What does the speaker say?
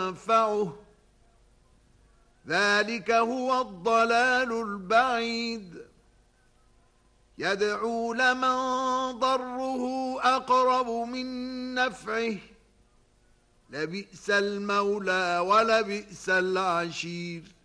ينفعه، ذلك هو الضلال البعيد. يدعو لمن ضره أقرب من نفعه، لبئس المولى ولبئس العشير.